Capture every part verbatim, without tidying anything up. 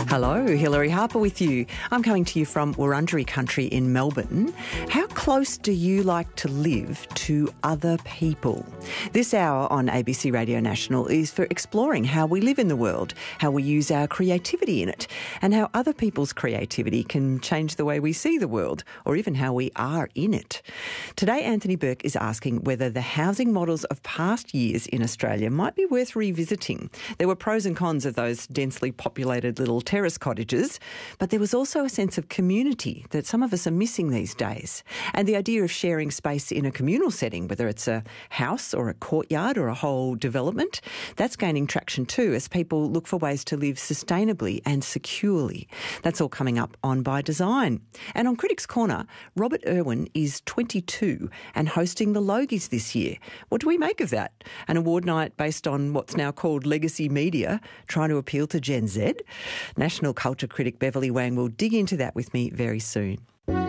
Hello, Hilary Harper with you. I'm coming to you from Wurundjeri country in Melbourne. How close do you like to live to other people? This hour on A B C Radio National is for exploring how we live in the world, how we use our creativity in it, and how other people's creativity can change the way we see the world, or even how we are in it. Today, Anthony Burke is asking whether the housing models of past years in Australia might be worth revisiting. There were pros and cons of those densely populated little terrace cottages, but there was also a sense of community that some of us are missing these days. And the idea of sharing space in a communal setting, whether it's a house or a courtyard or a whole development, that's gaining traction too as people look for ways to live sustainably and securely. That's all coming up on By Design. And on Critics Corner, Robert Irwin is twenty-two and hosting the Logies this year. What do we make of that? An award night based on what's now called legacy media, trying to appeal to Gen Z? National culture critic Beverly Wang will dig into that with me very soon.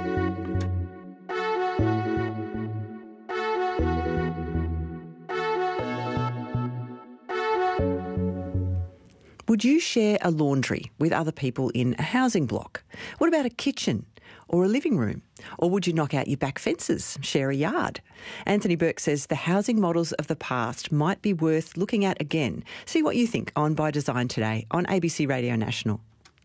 Would you share a laundry with other people in a housing block? What about a kitchen or a living room? Or would you knock out your back fences, share a yard? Anthony Burke says the housing models of the past might be worth looking at again. See what you think on By Design today on A B C Radio National.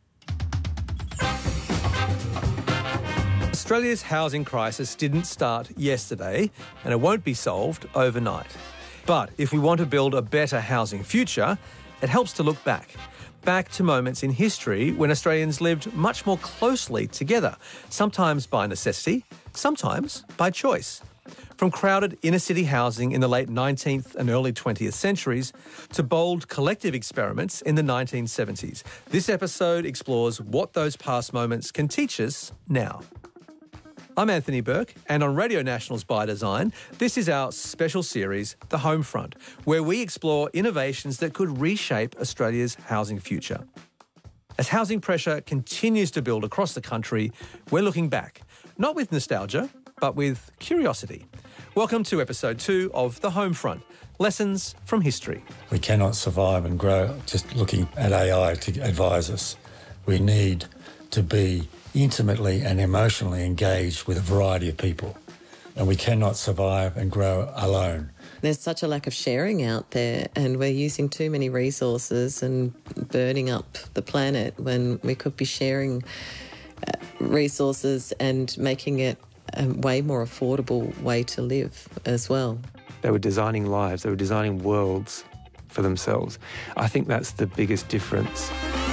Australia's housing crisis didn't start yesterday, and it won't be solved overnight. But if we want to build a better housing future, it helps to look back. Back to moments in history when Australians lived much more closely together, sometimes by necessity, sometimes by choice. From crowded inner-city housing in the late nineteenth and early twentieth centuries to bold collective experiments in the nineteen seventies, this episode explores what those past moments can teach us now. I'm Anthony Burke, and on Radio National's By Design, this is our special series, The Homefront, where we explore innovations that could reshape Australia's housing future. As housing pressure continues to build across the country, we're looking back, not with nostalgia, but with curiosity. Welcome to episode two of The Homefront, Lessons from History. We cannot survive and grow just looking at A I to advise us. We need to be intimately and emotionally engaged with a variety of people. And we cannot survive and grow alone. There's such a lack of sharing out there, and we're using too many resources and burning up the planet when we could be sharing uh, resources and making it a way more affordable way to live as well. They were designing lives, they were designing worlds for themselves. I think that's the biggest difference.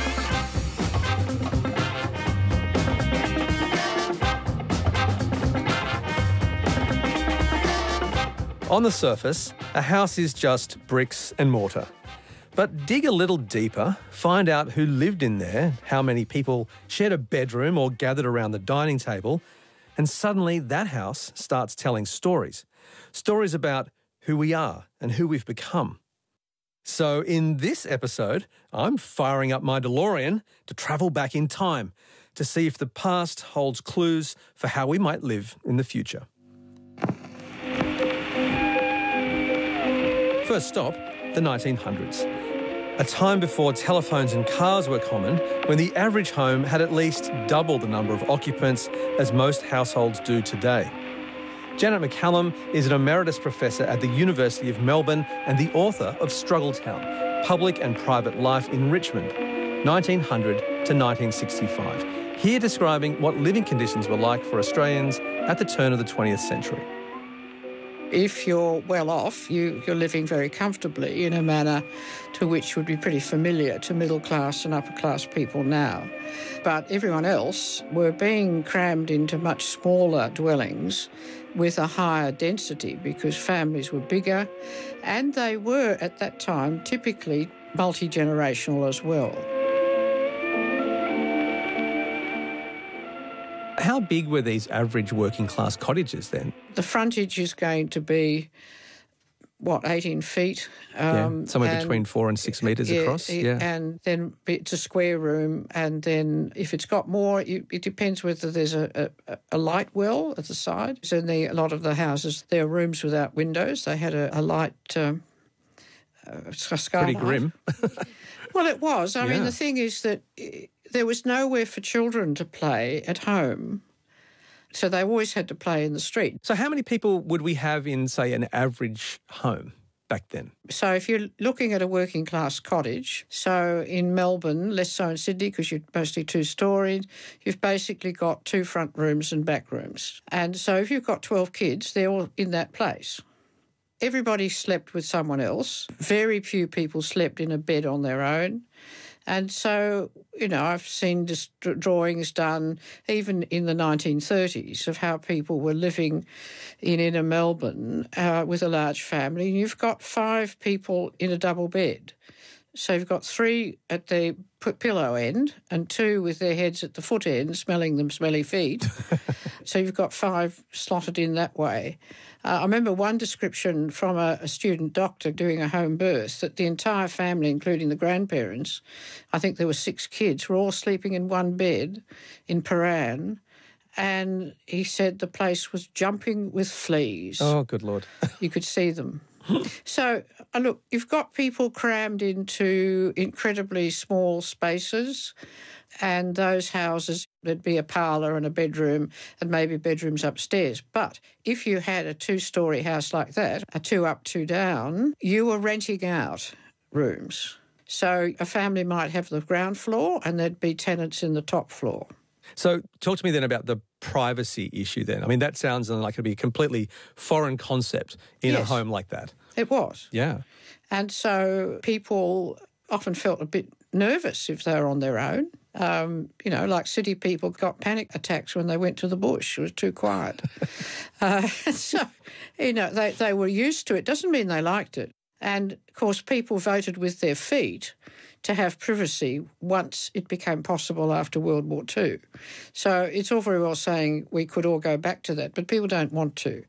On the surface, a house is just bricks and mortar. But dig a little deeper, find out who lived in there, how many people shared a bedroom or gathered around the dining table, and suddenly that house starts telling stories. Stories about who we are and who we've become. So in this episode, I'm firing up my DeLorean to travel back in time to see if the past holds clues for how we might live in the future. First stop, the nineteen hundreds. A time before telephones and cars were common, when the average home had at least double the number of occupants as most households do today. Janet McCallum is an emeritus professor at the University of Melbourne and the author of Struggletown, Public and Private Life in Richmond, nineteen hundred to nineteen sixty-five. Here describing what living conditions were like for Australians at the turn of the twentieth century. If you're well off, you, you're living very comfortably in a manner to which would be pretty familiar to middle-class and upper-class people now. But everyone else were being crammed into much smaller dwellings with a higher density because families were bigger, and they were, at that time, typically multi-generational as well. How big were these average working-class cottages then? The frontage is going to be, what, eighteen feet? Um, yeah, somewhere and, between four and six metres yeah, across. It, yeah, and then it's a square room, and then if it's got more, it, it depends whether there's a, a, a light well at the side. So in the, a lot of the houses, there are rooms without windows. They had a, a light um, uh, skylight. Pretty grim. Well, it was. I yeah. mean, the thing is that there was nowhere for children to play at home. So they always had to play in the street. So how many people would we have in, say, an average home back then? So if you're looking at a working class cottage, so in Melbourne, less so in Sydney because you're mostly two-storied, you've basically got two front rooms and back rooms. And so if you've got twelve kids, they're all in that place. Everybody slept with someone else. Very few people slept in a bed on their own. And so, you know, I've seen just drawings done even in the nineteen thirties of how people were living in inner Melbourne uh, with a large family. And you've got five people in a double bed. So you've got three at the pillow end and two with their heads at the foot end, smelling them smelly feet. So you've got five slotted in that way. Uh, I remember one description from a, a student doctor doing a home birth that the entire family, including the grandparents, I think there were six kids, were all sleeping in one bed in Paran. And he said the place was jumping with fleas. Oh, good Lord. You could see them. So, uh, look, you've got people crammed into incredibly small spaces, and those houses, there'd be a parlour and a bedroom and maybe bedrooms upstairs. But if you had a two-storey house like that, a two up, two down, you were renting out rooms. So a family might have the ground floor and there'd be tenants in the top floor. So talk to me then about the privacy issue then. I mean, that sounds like it'd be a completely foreign concept in Yes. a home like that. It was. Yeah. And so people often felt a bit nervous if they were on their own. Um, you know, like city people got panic attacks when they went to the bush. It was too quiet. uh, so, you know, they, they were used to it. Doesn't mean they liked it. And, of course, people voted with their feet to have privacy once it became possible after World War Two. So it's all very well saying we could all go back to that, but people don't want to.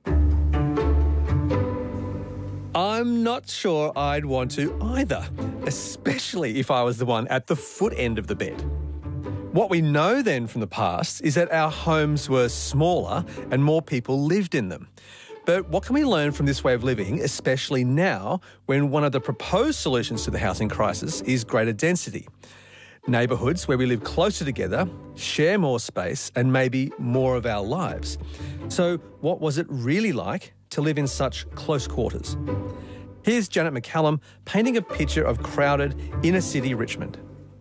I'm not sure I'd want to either, especially if I was the one at the foot end of the bed. What we know then from the past is that our homes were smaller and more people lived in them. But what can we learn from this way of living, especially now when one of the proposed solutions to the housing crisis is greater density? Neighbourhoods where we live closer together, share more space and maybe more of our lives. So what was it really like to live in such close quarters? Here's Janet McCallum painting a picture of crowded inner-city Richmond.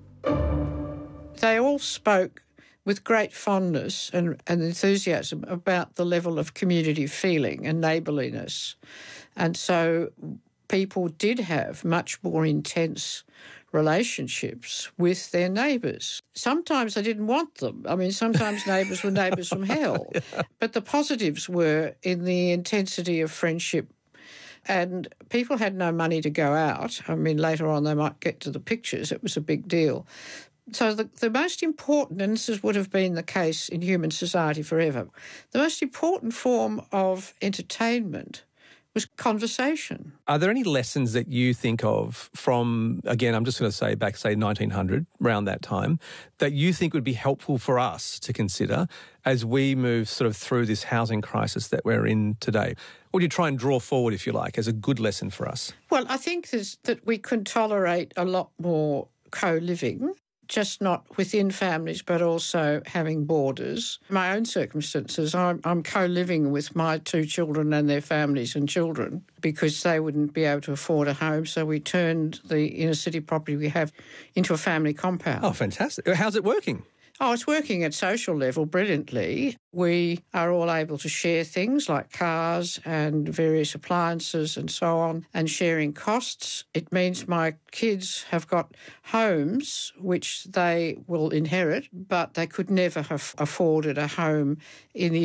They all spoke with great fondness and, and enthusiasm about the level of community feeling and neighbourliness. And so people did have much more intense relationships with their neighbours. Sometimes they didn't want them. I mean, sometimes neighbours were neighbours from hell. Yeah. But the positives were in the intensity of friendship. And people had no money to go out. I mean, later on they might get to the pictures. It was a big deal. So the, the most important, and this would have been the case in human society forever, the most important form of entertainment was conversation. Are there any lessons that you think of from, again, I'm just going to say back, say, nineteen hundred, around that time, that you think would be helpful for us to consider as we move sort of through this housing crisis that we're in today? Or do you try and draw forward, if you like, as a good lesson for us? Well, I think there's, that we can tolerate a lot more co-living, just not within families, but also having borders. My own circumstances, I'm, I'm co-living with my two children and their families and children because they wouldn't be able to afford a home, so we turned the inner-city property we have into a family compound. Oh, fantastic. How's it working? Oh, it's working at social level brilliantly. We are all able to share things like cars and various appliances and so on, and sharing costs. It means my kids have got homes which they will inherit, but they could never have afforded a home in the